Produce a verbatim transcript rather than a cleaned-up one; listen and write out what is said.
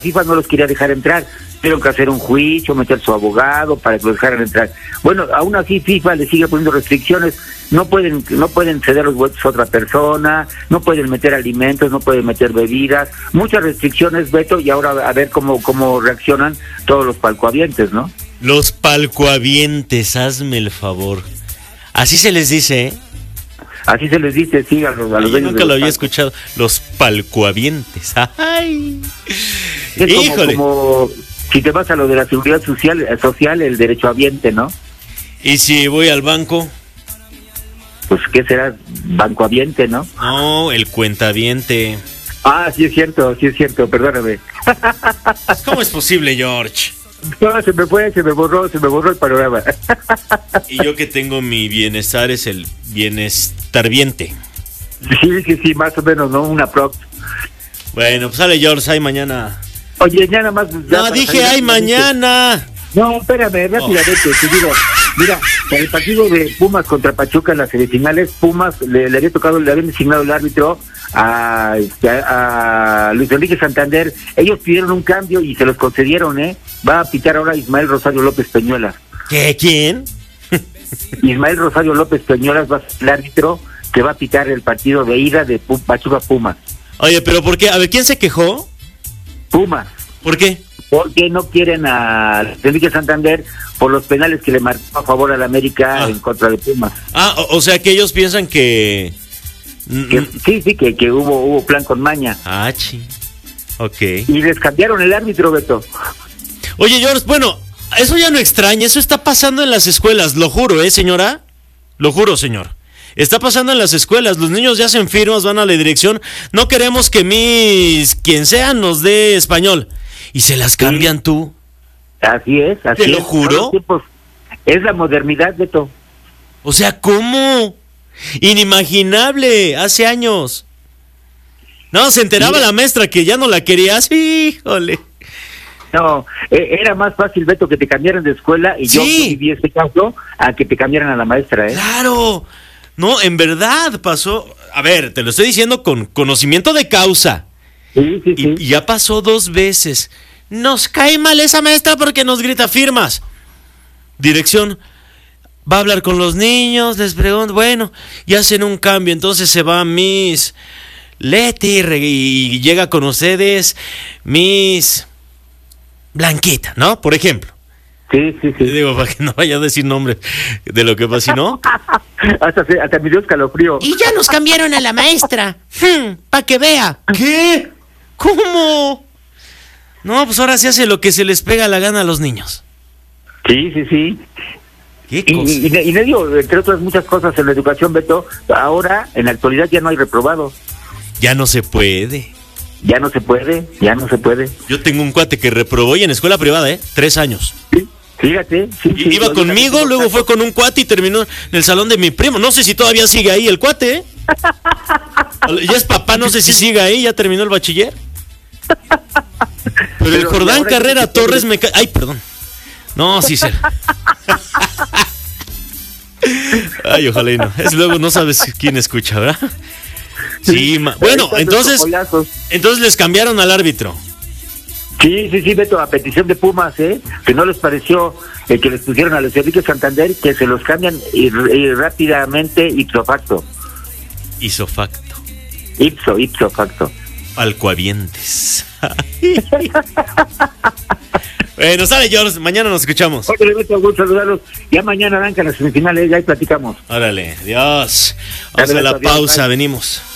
FIFA no los quería dejar entrar, tuvieron que hacer un juicio, meter su abogado para que los dejaran entrar. Bueno, aún así FIFA le sigue poniendo restricciones, no pueden no pueden ceder los boletos a otra persona, no pueden meter alimentos, no pueden meter bebidas, muchas restricciones, Beto, y ahora a ver cómo cómo reaccionan todos los palcohabientes, ¿no? Los palcohabientes, hazme el favor. Así se les dice, ¿eh? Así se les dice, sí, a los, a los Yo nunca lo había palcos. escuchado. Los palcohabientes. ¡Ay! Es como, ¡Híjole! como si te vas a lo de la seguridad social, social el derecho habiente, ¿no? ¿Y si voy al banco? Pues, ¿qué será? Bancohabiente, ¿no? No, el cuentaviente. Ah, sí es cierto, sí es cierto, perdóname. ¿Cómo es posible, George? No, se me fue, se me borró, se me borró el panorama. Y yo que tengo mi bienestar es el bienestarviente. Sí, sí, sí, más o menos, ¿no? Una prox. Bueno, pues sale George, hay mañana. Oye, ya nada más... ya No, para dije salir hay rápidamente. mañana. No, espérame, rápidamente, te digo. Mira, para el partido de Pumas contra Pachuca en las semifinales, Pumas le, le había tocado, le habían designado el árbitro a, este, a, a Luis Enrique Santander. Ellos pidieron un cambio y se los concedieron, ¿eh? Va a pitar ahora Ismael Rosario López Peñuelas. ¿Qué? ¿Quién? Ismael Rosario López Peñuelas va a ser el árbitro que va a pitar el partido de ida de Pu- Pachuca Pumas. Oye, pero ¿por qué? A ver, ¿quién se quejó? Pumas. ¿Por qué? Porque no quieren a Luis Enrique Santander por los penales que le marcó a favor al América Ah. en contra de Pumas. Ah, o, o sea que ellos piensan que... Que, sí, sí, que, que hubo hubo plan con maña. Ah, chi. Ok. Y les cambiaron el árbitro, Beto. Oye, George, bueno, eso ya no extraña, eso está pasando en las escuelas, lo juro, ¿eh, señora? Lo juro, señor. Está pasando en las escuelas, los niños ya hacen firmas, van a la dirección, no queremos que mis, quien sea, nos dé español. Y se las cambian Sí. tú. Así es, así ¿Te lo es. juro? Todos los tiempos. Es la modernidad, Beto. O sea, ¿cómo? Inimaginable, hace años. No, se enteraba Sí. la maestra que ya no la querías, híjole. No, eh, era más fácil, Beto, que te cambiaran de escuela, y yo Sí. viví este caso, a que te cambiaran a la maestra, ¿eh? Claro, no, en verdad pasó, a ver, te lo estoy diciendo con conocimiento de causa. Sí, sí, sí. Y, y ya pasó dos veces. Nos cae mal esa maestra porque nos grita firmas. Dirección, va a hablar con los niños, les pregunto, bueno, y hacen un cambio, entonces se va Miss Leti re- y llega con ustedes Miss Blanquita, ¿no? Por ejemplo. Sí, sí, sí. Digo, para que no vaya a decir nombre de lo que pasa, si no. hasta, se- hasta me dio escalofrío. Y ya nos cambiaron a la maestra. Hmm, pa' que vea. ¿Qué? ¿Cómo? No, pues ahora se hace lo que se les pega la gana a los niños. Sí, sí, sí. ¿Qué Y, cosa? y, y, y le digo, entre otras muchas cosas en la educación, Beto, ahora, en la actualidad, ya no hay reprobado. Ya no se puede. Ya no se puede, ya no se puede. Yo tengo un cuate que reprobó y en escuela privada, ¿eh? Tres años. Sí, fíjate. Sí, Y- sí, Iba yo conmigo, también luego tengo fue con un cuate y terminó en el salón de mi primo. No sé si todavía sigue ahí el cuate, ¿eh? Ya es papá, no sé si sigue ahí, ya terminó el bachiller. Pero el Pero, Jordán ¿y ahora Carrera qué te Torres quiere? me cae... Ay, perdón. No, sí se... Ay, ojalá y no. Es luego no sabes quién escucha, ¿verdad? Sí, ma- bueno, Ahí están entonces... los cocolazos. Entonces les cambiaron al árbitro. Sí, sí, sí, Beto, a petición de Pumas, ¿eh? Que no les pareció el que les pusieron a Luis Enrique Santander, que se los cambian y, y rápidamente, ipso facto. Isofacto. Ipso, ipso facto. Palcohabientes. Bueno, sale George, mañana nos escuchamos. Oye, Beto, gusto saludarlos. Ya mañana arrancan las semifinales, ya ahí platicamos. Órale, adiós. Vamos Dale, a la Beto, adiós, pausa, bye. venimos.